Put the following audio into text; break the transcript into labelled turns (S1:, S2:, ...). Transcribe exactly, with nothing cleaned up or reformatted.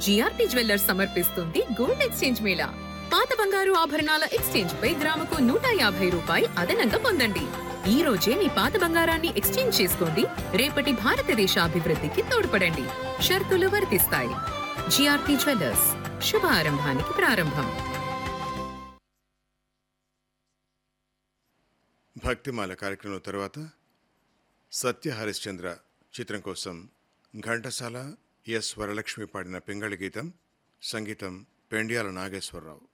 S1: GRP jewellers సమర్పిస్తుంది gold exchange Mela. పాత బంగారు ఆభరణాల ఎక్స్చేంజ్ పై గ్రాముకు నూట యాభై రూపాయి అదనంగా పొందండి. ఈ రోజే మీ పాత బంగారాన్ని ఎక్స్చేంజ్ చేసుకోండి, రేపటి భారతదేశ అభివృద్ధికి తోడ్పడండి. షరతులు వర్తిస్తాయి. జిఆర్పి జ్యువెల్లర్స్, శుభ ఆరంభానికి ప్రారంభం.
S2: భక్తిమాల కార్యక్రమం తర్వాత సత్య హరిశ్చంద్ర చిత్రం కోసం ఘంటసాల ఎస్ వరలక్ష్మి పాడిన పింగళి గీతం, సంగీతం పెండ్యాల నాగేశ్వరరావు.